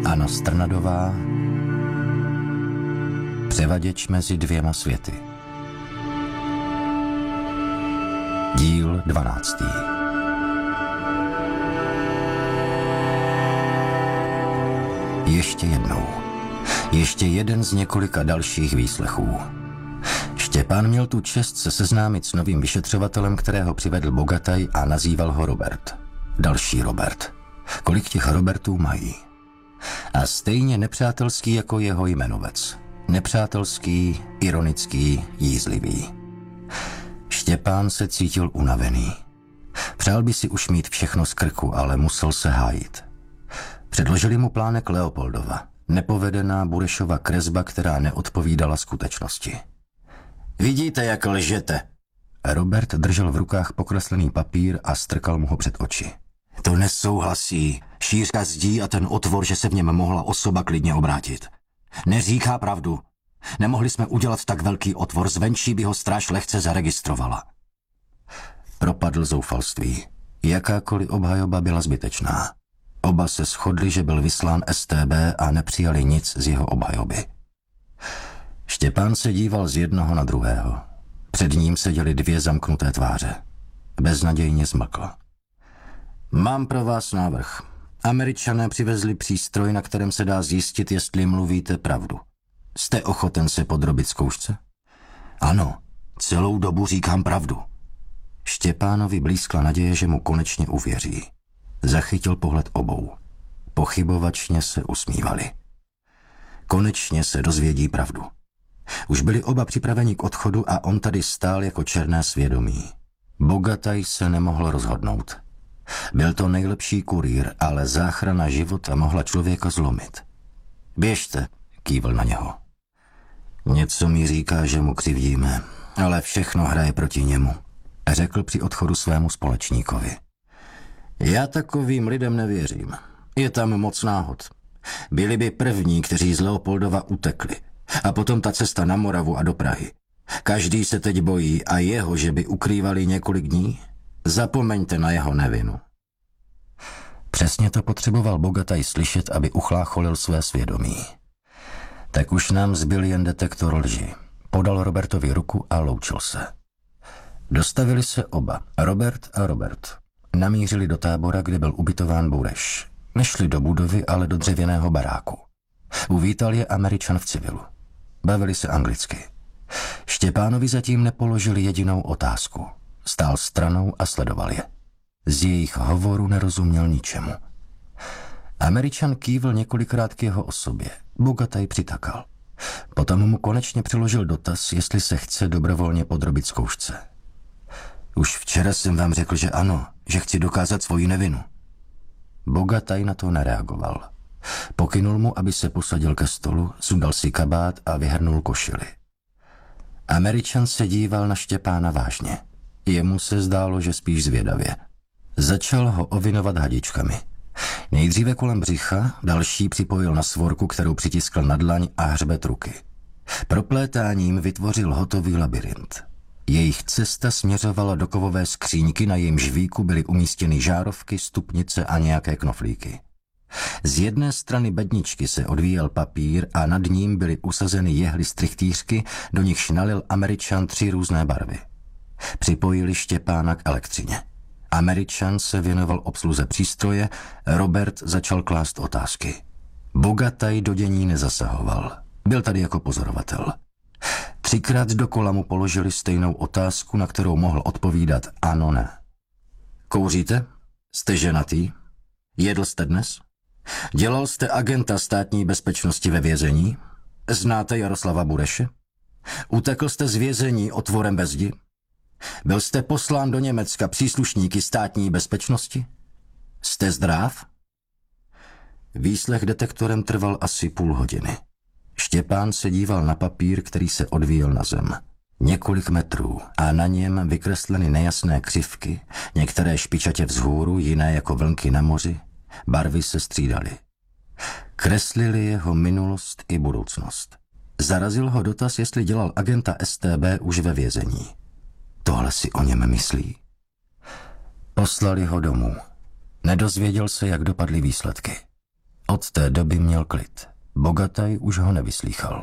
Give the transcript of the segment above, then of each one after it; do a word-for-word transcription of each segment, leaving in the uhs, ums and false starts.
Anna Strnadová, Převaděč mezi dvěma světy. Díl dvanáctý. Ještě jednou. Ještě jeden z několika dalších výslechů. Štěpán měl tu čest se seznámit s novým vyšetřovatelem, kterého přivedl Bogataj a nazýval ho Robert. Další Robert. Kolik těch Robertů mají? A stejně nepřátelský jako jeho jmenovec. Nepřátelský, ironický, jízlivý. Štěpán se cítil unavený. Přál by si už mít všechno z krku, ale musel se hájit. Předložili mu plánek Leopoldova, nepovedená Burešova kresba, která neodpovídala skutečnosti. Vidíte, jak lžete. Robert držel v rukách pokreslený papír a strkal mu ho před oči. To nesouhlasí. Šířka zdí a ten otvor, že se v něm mohla osoba klidně obrátit. Neříká pravdu. Nemohli jsme udělat tak velký otvor, zvenčí by ho stráž lehce zaregistrovala. Propadl zoufalství. Jakákoliv obhajoba byla zbytečná. Oba se shodli, že byl vyslán S T B a nepřijali nic z jeho obhajoby. Štěpán se díval z jednoho na druhého. Před ním seděly dvě zamknuté tváře. Beznadějně zmlkl. Mám pro vás návrh. Američané přivezli přístroj, na kterém se dá zjistit, jestli mluvíte pravdu. Jste ochoten se podrobit zkoušce? Ano, celou dobu říkám pravdu. Štěpánovi blízkla naděje, že mu konečně uvěří. Zachytil pohled obou. Pochybovačně se usmívali. Konečně se dozvědí pravdu. Už byli oba připraveni k odchodu a on tady stál jako černé svědomí. Bogataj se nemohl rozhodnout. Byl to nejlepší kurýr, ale záchrana života mohla člověka zlomit. Běžte, kývl na něho. Něco mi říká, že mu křivdíme, ale všechno hraje proti němu, řekl při odchodu svému společníkovi. Já takovým lidem nevěřím. Je tam moc náhod. Byli by první, kteří z Leopoldova utekli. A potom ta cesta na Moravu a do Prahy. Každý se teď bojí a jeho, že by ukrývali několik dní? Zapomeňte na jeho nevinu. Přesně to potřeboval Bogataj slyšet, aby uchlácholil své svědomí. Tak už nám zbyl jen detektor lži. Podal Robertovi ruku a loučil se. Dostavili se oba, Robert a Robert. Namířili do tábora, kde byl ubytován Bureš. Nešli do budovy, ale do dřevěného baráku. Uvítal je Američan v civilu. Bavili se anglicky. Štěpánovi zatím nepoložili jedinou otázku. Stál stranou a sledoval je. Z jejich hovoru nerozuměl ničemu. Američan kývl několikrát k jeho osobě. Bogataj přitakal. Potom mu konečně přiložil dotaz, jestli se chce dobrovolně podrobit zkoušce. Už včera jsem vám řekl, že ano, že chci dokázat svoji nevinu. Bogataj na to nereagoval. Pokynul mu, aby se posadil ke stolu, sundal si kabát a vyhrnul košili. Američan se díval na Štěpána vážně. Jemu se zdálo, že spíš zvědavě. Začal ho ovinovat hadičkami. Nejdříve kolem břicha, další připojil na svorku, kterou přitiskl na dlaň a hřbet ruky. Proplétáním vytvořil hotový labyrint. Jejich cesta směřovala do kovové skříňky, na jejím žvíku byly umístěny žárovky, stupnice a nějaké knoflíky. Z jedné strany bedničky se odvíjel papír a nad ním byly usazeny jehly strichtýřky, do nichž nalil Američan tři různé barvy. Připojili Štěpána k elektřině. Američan se věnoval obsluze přístroje, Robert začal klást otázky. Bogataj do dění nezasahoval. Byl tady jako pozorovatel. Třikrát dokola mu položili stejnou otázku, na kterou mohl odpovídat ano, ne. Kouříte? Jste ženatý? Jedl jste dnes? Dělal jste agenta státní bezpečnosti ve vězení? Znáte Jaroslava Bureše? Utekl jste z vězení otvorem bez zdi? Byl jste poslán do Německa příslušníky státní bezpečnosti? Jste zdrav? Výslech detektorem trval asi půl hodiny. Štěpán se díval na papír, který se odvíjel na zem. Několik metrů a na něm vykresleny nejasné křivky, některé špičatě vzhůru, jiné jako vlnky na moři. Barvy se střídaly. Kreslili jeho minulost i budoucnost. Zarazil ho dotaz, jestli dělal agenta S T B už ve vězení. Tohle si o něm myslí. Poslali ho domů. Nedozvěděl se, jak dopadly výsledky. Od té doby měl klid. Bogataj už ho nevyslýchal.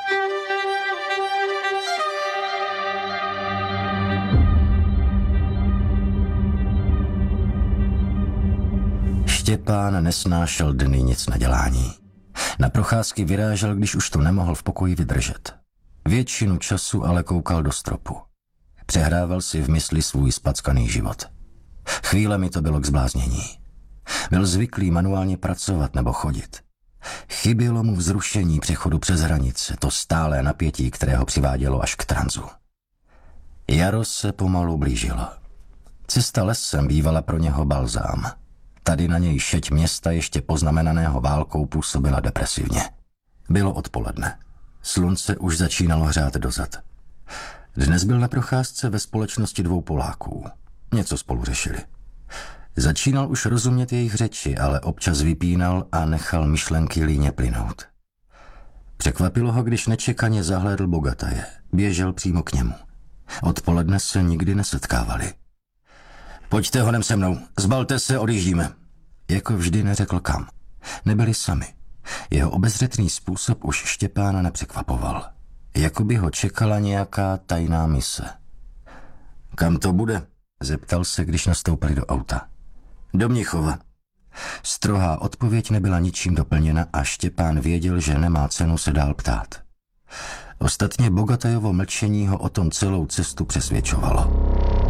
Štěpán nesnášel dny nic nedělání. Na procházky vyrážel, když už to nemohl v pokoji vydržet. Většinu času ale koukal do stropu. Přehrával si v mysli svůj spackaný život. Chvíle mi to bylo k zbláznění. Byl zvyklý manuálně pracovat nebo chodit. Chybělo mu vzrušení přechodu přes hranice, to stálé napětí, které ho přivádělo až k tranzu. Jaro se pomalu blížilo. Cesta lesem bývala pro něho balzám. Tady na něj šeť města ještě poznamenaného válkou působila depresivně. Bylo odpoledne. Slunce už začínalo hřát dozad. Dnes byl na procházce ve společnosti dvou Poláků. Něco spolu řešili. Začínal už rozumět jejich řeči, ale občas vypínal a nechal myšlenky líně plynout. Překvapilo ho, když nečekaně zahlédl Bogataje. Běžel přímo k němu. Odpoledne se nikdy nesetkávali. Pojďte honem se mnou, zbalte se, odjíždíme. Jako vždy neřekl kam. Nebyli sami. Jeho obezřetný způsob už Štěpána nepřekvapoval. Jako by ho čekala nějaká tajná mise. Kam to bude? Zeptal se, když nastoupili do auta. Do Mnichova. Strohá odpověď nebyla ničím doplněna a Štěpán věděl, že nemá cenu se dál ptát. Ostatně Bogatajovo mlčení ho o tom celou cestu přesvědčovalo.